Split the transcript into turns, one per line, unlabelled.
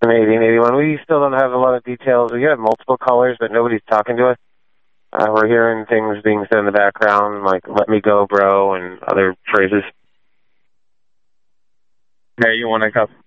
maybe when we still don't have a lot of details. We have multiple callers, but nobody's talking to us. We're hearing things being said in the background, like "let me go, bro," and other phrases.
Hey, you want to come?